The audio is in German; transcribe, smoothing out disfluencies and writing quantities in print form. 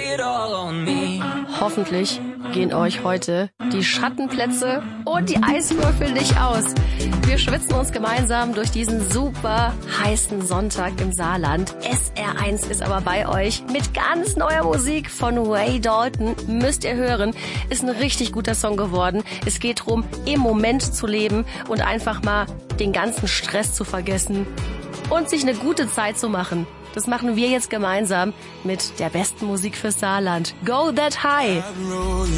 Hoffentlich gehen euch heute die Schattenplätze und die Eiswürfel nicht aus. Wir schwitzen uns gemeinsam durch diesen super heißen Sonntag im Saarland. SR1 ist aber bei euch mit ganz neuer Musik von Ray Dalton. Müsst ihr hören. Ist ein richtig guter Song geworden. Es geht darum, im Moment zu leben und einfach mal den ganzen Stress zu vergessen und sich eine gute Zeit zu machen. Das machen wir jetzt gemeinsam mit der besten Musik fürs Saarland. Go That High!